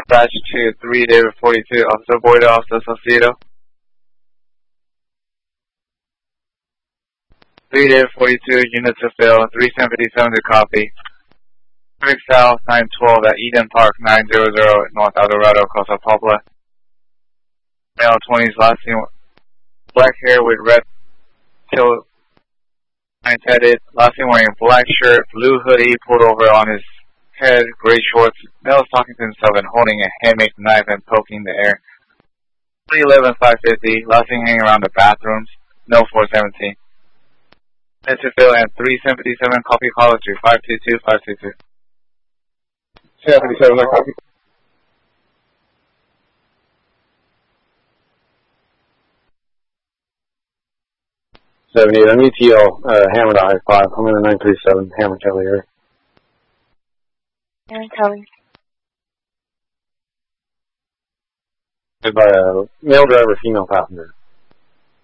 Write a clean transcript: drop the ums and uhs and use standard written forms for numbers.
Batch 2, 3 David 42, Officer Boyd, Officer Saucedo. 3 David 42, unit to fill, 377 to copy. Pacific South 912 at Eden Park 900 North Eldorado, Costa Poplar. Male 20s, last seen black hair with red till headed, last seen wearing black shirt, blue hoodie pulled over on his head, gray shorts. Male is talking to himself and holding a handmade knife and poking the air. 311-550, last seen hanging around the bathrooms, no 417. Mr. Phil and 377, copy caller 522-522. 77, copy. I'm ETL, Hammer to I-5. I'm in the 937, Hammer Kelly area. Hammer Kelly. By a male driver, female passenger.